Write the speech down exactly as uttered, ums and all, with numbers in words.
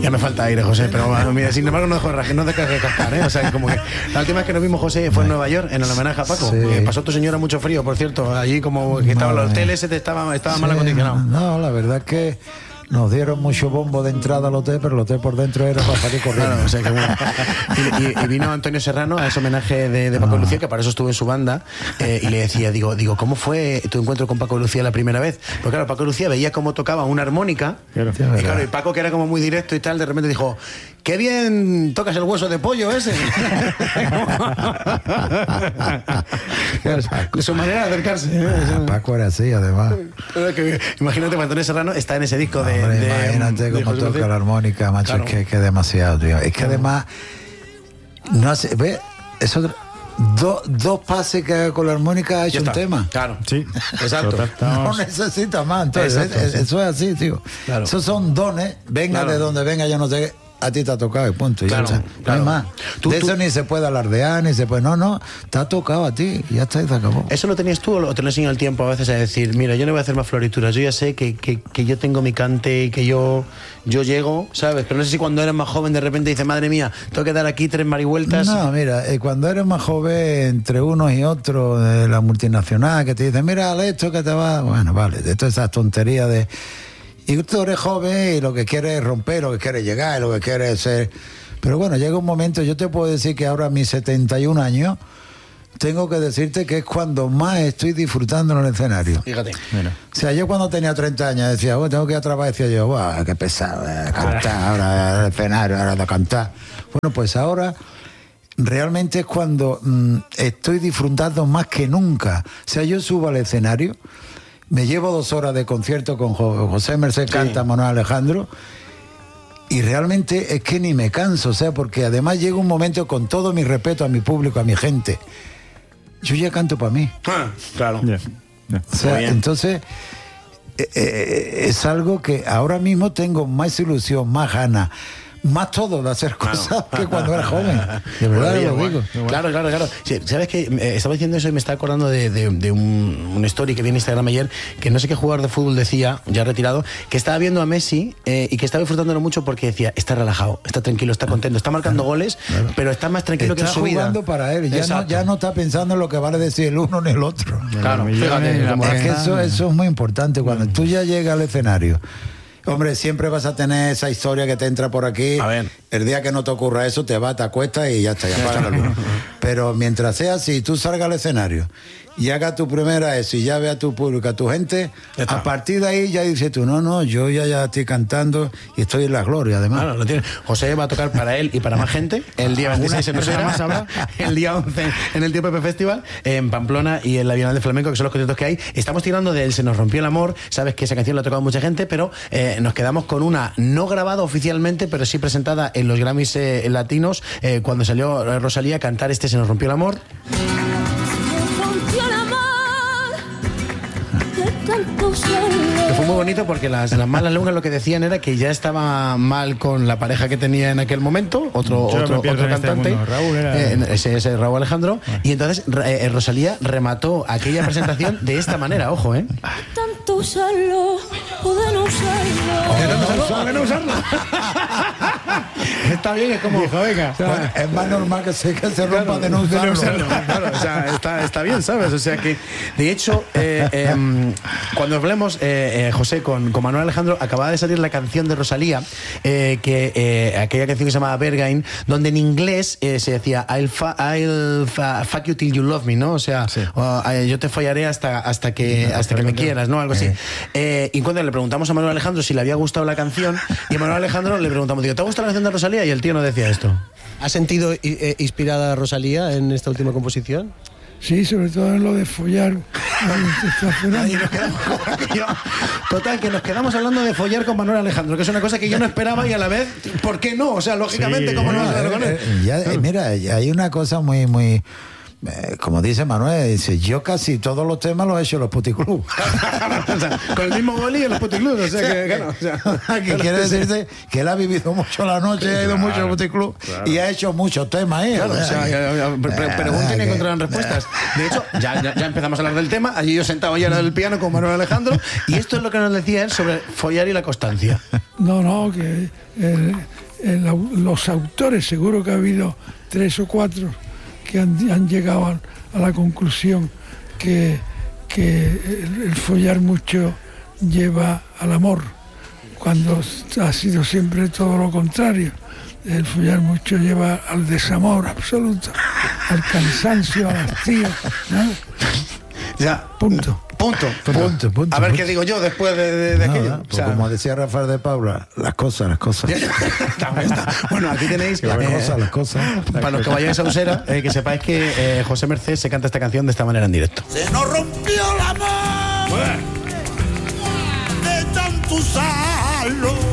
Ya me falta aire, José, pero bueno, mira, sin embargo no dejo de, no dejo de cascar, ¿eh? O sea, como que la última vez que nos vimos, José, fue en Nueva York, en el homenaje a Paco. Sí. Eh, pasó tu señora mucho frío, por cierto, allí como que estaban los hoteles, estaba, estaba Sí, mal acondicionado. No, la verdad es que nos dieron mucho bombo de entrada al hotel, pero el hotel por dentro era para salir corriendo. Claro, o sea, que bueno. y, y, y vino Antonio Serrano a ese homenaje de, de Paco Ah. Lucía, que para eso estuvo en su banda, eh, y le decía, digo, digo, ¿cómo fue tu encuentro con Paco Lucía la primera vez? Porque claro, Paco Lucía veía cómo tocaba una armónica, Claro. Sí, y verdad. claro, y Paco, que era como muy directo y tal, de repente dijo, ¡qué bien tocas el hueso de pollo ese! Su manera de acercarse. ¿eh? Paco era así, además. Que, imagínate, Antonio Serrano está en ese disco de... Hombre, de imagínate de cómo José toca Lucía. la armónica, macho, Claro. es que, que es demasiado, tío. Es que además, no hace, ve, eso, do, dos pases que haga con la armónica ha hecho Ya un está. tema. Claro, Sí, exacto. total, No estamos- necesita más, entonces Exacto, es- sí. eso es así, tío. Claro. Esos son dones, venga Claro. de donde venga, yo no sé qué, a ti te ha tocado y punto. y ya Claro, está. claro. No hay más. Tú- de tú- eso ni se puede alardear, ni se puede, no, no, te ha tocado a ti, y ya está, y se acabó. ¿Eso lo tenías tú o te lo enseñó el tiempo a veces a decir, mira, yo no voy a hacer más florituras, yo ya sé que, que, que yo tengo mi cante y que yo, yo llego, ¿sabes? Pero no sé si cuando eres más joven de repente dices, madre mía, tengo que dar aquí tres marihueltas. No, mira, eh, cuando eres más joven, entre unos y otros de la multinacional, que te dicen, mira, haz esto que te va. Bueno, vale, de todas esas tonterías de. Y tú eres joven y lo que quieres es romper, lo que quieres llegar, lo que quieres ser. Pero bueno, llega un momento, yo te puedo decir que ahora a mis setenta y un años, tengo que decirte que es cuando más estoy disfrutando en el escenario. Fíjate. Mira. O sea, yo cuando tenía treinta años decía, bueno, tengo que ir a trabajar, decía yo, guau, qué pesado, eh, cantar, ahora el escenario, ahora de cantar. Bueno, pues ahora realmente es cuando mm, estoy disfrutando más que nunca. O sea, yo subo al escenario, me llevo dos horas de concierto con Jo- José Merced Canta, Manuel Alejandro, y realmente es que ni me canso, o sea, porque además llega un momento, con todo mi respeto a mi público, a mi gente, yo ya canto para mí. Ah, claro. Ya, ya. O sea, Muy bien. entonces eh, eh, es algo que ahora mismo tengo más ilusión, más ganas, más todo de hacer cosas que cuando era joven. De verdad Maravilla, lo guay. digo. Claro, claro, claro. Sí, ¿sabes qué? Eh, estaba diciendo eso y me estaba acordando de, de, de un, un story que vi en Instagram ayer, que no sé qué jugador de fútbol decía, ya retirado, que estaba viendo a Messi eh, y que estaba disfrutándolo mucho porque decía, está relajado, está tranquilo, está contento, está marcando goles, pero está más tranquilo Está que en su vida. jugando para él, ya no, Exacto. ya no está pensando en lo que vale decir el uno ni el otro. Claro, Los millones, fíjate, la como Es que pasta. eso, eso es muy importante. Cuando tú ya llegas al escenario, hombre, siempre vas a tener esa historia que te entra por aquí. A ver. El día que no te ocurra eso, te vas, te acuestas y ya está, ya apagas la luz. Pero mientras sea así, tú salgas al escenario y hagas tu primera eso y ya veas a tu público, a tu gente, Ya está. a partir de ahí ya dices tú, no, no, yo ya, ya estoy cantando y estoy en la gloria, además. Claro, lo tiene. José va a tocar para él y para más gente el día veintiséis en Usera, más habrá, el día once en el Tío Pepe Festival, en Pamplona y en la Bienal de Flamenco, que son los conciertos que hay. Estamos tirando del Se nos rompió el amor, sabes que esa canción la ha tocado mucha gente, pero eh, nos quedamos con una no grabada oficialmente, pero sí presentada en los Grammys eh, latinos, eh, cuando salió eh, Rosalía a cantar este Se nos rompió el amor. Rompió el amor de tanto Que fue muy bonito porque las, las malas lenguas lo que decían era que ya estaba mal con la pareja que tenía en aquel momento, otro, Yo me otro, pierdo otro en este cantante, mundo. Raúl era- eh, ese, ese Raúl Alejandro, y entonces eh, Rosalía remató aquella presentación de esta manera, ojo, ¿eh? tanto usarlo, poder no usarlo. ¿De no usarlo? Está bien, es como... venga. Bueno, es más normal que se, que se rompa de no usarlo. Claro, o sea, está, está bien, ¿sabes? O sea que, de hecho, eh, eh, cuando hablemos, eh, eh, José, con, con Manuel Alejandro, acababa de salir la canción de Rosalía, eh, que eh, aquella canción que se llama Berghain, donde en inglés eh, se decía I'll, fa- I'll fa- fuck you till you love me, ¿no? O sea, Sí. o, eh, yo te follaré hasta, hasta que, hasta que me quieras, ¿no? Algo así. Eh, y cuando le preguntamos a Manuel Alejandro si le había gustado la canción, y a Manuel Alejandro le preguntamos, digo, ¿te ha gustado la canción de Rosalía? Y el tío no decía esto. ¿Ha sentido eh, inspirada a Rosalía en esta última composición? Sí, sobre todo en lo de follar. Y nos quedamos con aquello. Total, que nos quedamos hablando de follar con Manuel Alejandro, que es una cosa que yo no esperaba y a la vez, ¿por qué no? O sea, lógicamente, Sí, ¿cómo no bueno, vas a hablar con él? Eh, ya, eh, mira, hay una cosa muy, muy, eh, como dice Manuel, dice, yo casi todos los temas los he hecho en los puticlubs. O sea, con el mismo boli en los puticlubs, o sea que, claro, o sea, que quiere decirte que él ha vivido mucho la noche, ha ido claro, mucho al puticlub claro. y ha hecho muchos temas ahí. Claro, o sea, ya, ya, ya, pre- pregunten y encontrarán respuestas. De hecho, ya, ya, ya empezamos a hablar del tema, allí yo sentado ya en el piano con Manuel Alejandro, y esto es lo que nos decía él sobre follar y la constancia. No, no, que el- el au- los autores, seguro que ha habido tres o cuatro que han, han llegado a, a la conclusión que, que el, el follar mucho lleva al amor, cuando ha sido siempre todo lo contrario. El follar mucho lleva al desamor absoluto, al cansancio, al hastío, ¿no? Ya, Punto. punto. Punto, punto, A ver punto. qué digo yo después de, de, de Nada, aquello. pues O sea, como decía Rafael de Paula, las cosas, las cosas. está, está. Bueno, aquí tenéis Las eh, cosas, las cosas. para los que vayáis a Usera, eh, que sepáis que eh, José Merced se canta esta canción de esta manera en directo. Se nos rompió la mano de tanto usarlo.